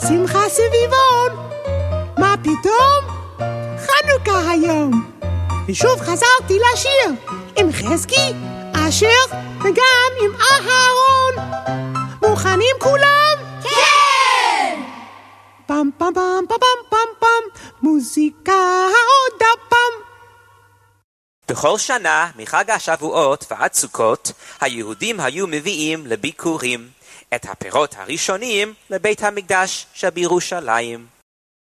שמחה סביבון, מה פתאום? חנוכה היום. ושוב חזרתי לשיר עם חזקי, אשר וגם עם אהרון. מוכנים כולם? כן! פם פם פם פם פם פם, מוזיקה עוד הפעם. בכל שנה, מחג השבועות ועד סוכות, היהודים היו מביאים לביקורים את הפירות הראשונים לבית המקדש שבירושלים.